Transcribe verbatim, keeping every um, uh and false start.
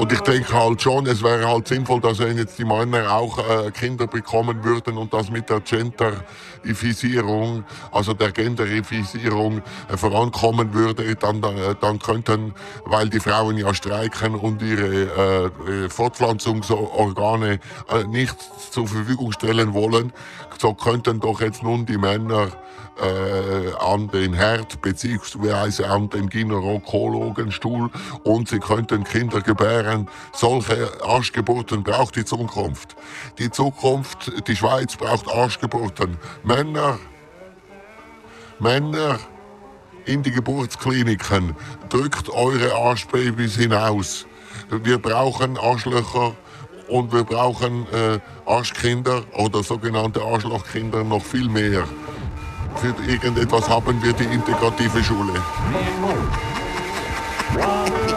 Und ich denke halt schon, es wäre halt sinnvoll, dass wenn jetzt die Männer auch äh, Kinder bekommen würden und das mit der Genderifizierung, also der Genderifizierung äh, vorankommen würde, dann, äh, dann könnten, weil die Frauen ja streiken und ihre äh, Fortpflanzungsorgane äh, nicht zur Verfügung stellen wollen, so könnten doch jetzt nun die Männer äh, an den Herd bzw. an den Gynäkologenstuhl und sie könnten Kinder gebären. Solche Arschgeburten braucht die Zukunft. Die Zukunft, die Schweiz braucht Arschgeburten. Männer, Männer in die Geburtskliniken, drückt eure Arschbabys hinaus. Wir brauchen Arschlöcher und wir brauchen äh, Arschkinder oder sogenannte Arschlochkinder noch viel mehr. Für irgendetwas haben wir die integrative Schule.